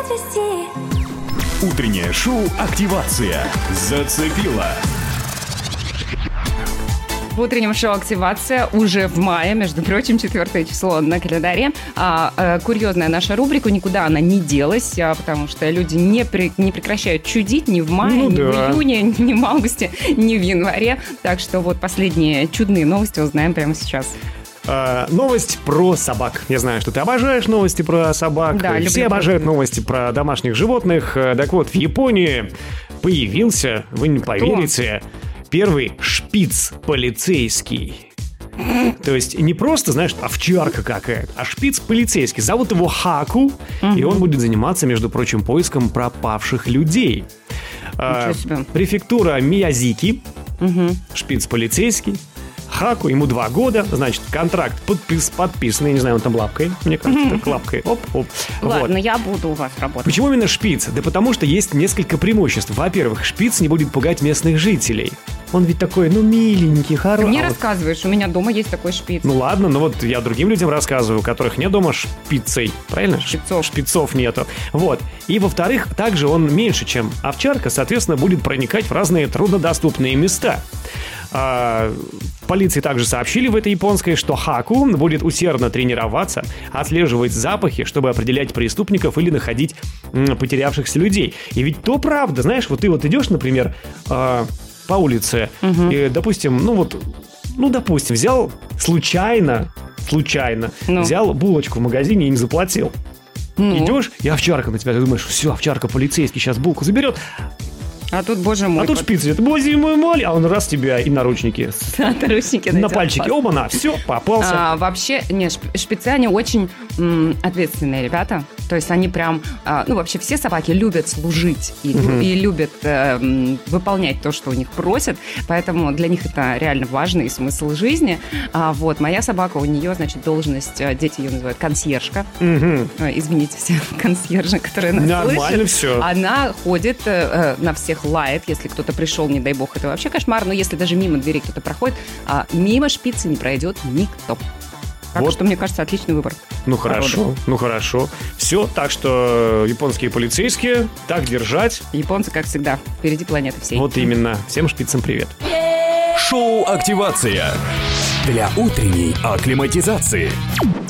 подвести. Утреннее шоу «Активация» зацепило. В утреннем шоу «Активация» уже в мае, между прочим, 4 число на календаре. Курьезная наша рубрика, никуда она не делась, потому что люди не прекращают чудить ни в мае, ни в июне, ни в августе, ни в январе. Так что вот последние чудные новости узнаем прямо сейчас. Новость про собак. Я знаю, что ты обожаешь новости про собак. Да, все обожают новости про домашних животных. Так вот, в Японии появился, вы не поверите, первый шпиц полицейский. То есть не просто, знаешь, овчарка какая-то, а шпиц полицейский. Зовут его Хаку, и он будет заниматься, между прочим, поиском пропавших людей. Префектура Миязики, шпиц полицейский. Хаку, ему 2 года, значит, контракт подписан, я не знаю, он там лапкой, мне кажется, так лапкой, оп-оп. Ладно, я буду у вас работать. Почему именно шпиц? Да потому что есть несколько преимуществ. Во-первых, шпиц не будет пугать местных жителей. Он ведь такой, миленький, хороший. Ты мне рассказываешь, у меня дома есть такой шпиц. Ну ладно, но вот я другим людям рассказываю, у которых нет дома шпицей, правильно? Шпицов нету. Вот. И во-вторых, также он меньше, чем овчарка, соответственно, будет проникать в разные труднодоступные места. Полиции также сообщили в этой японской, что Хаку будет усердно тренироваться, отслеживать запахи, чтобы определять преступников или находить потерявшихся людей. И ведь то правда, знаешь, вот ты вот идешь, например, по улице, и, допустим, допустим, взял случайно, взял булочку в магазине и не заплатил. Идешь, и овчарка на тебя, ты думаешь, все, овчарка, полицейский сейчас булку заберет. А тут, боже мой. А тут шпиц идет, боже мой, а он раз тебя и наручники. Наручники на пальчике, оба-на, все, попался. Вообще, нет, шпицы, они очень ответственные ребята. То есть они прям, вообще все собаки любят служить и любят выполнять то, что у них просят. Поэтому для них это реально важный смысл жизни. Вот, моя собака, у нее, значит, должность, дети ее называют консьержка. Извините все консьержи, которые нас слышат. Нормально все. Она ходит на всех, лает, если кто-то пришел, не дай бог, это вообще кошмар. Но если даже мимо двери кто-то проходит, мимо шпицы не пройдет никто. Так что, мне кажется, отличный выбор. Ну хорошо. Все, так что японские полицейские, так держать. Японцы, как всегда, впереди планеты всей. Вот именно. Всем шпицам привет. Шоу «Активация» для утренней акклиматизации.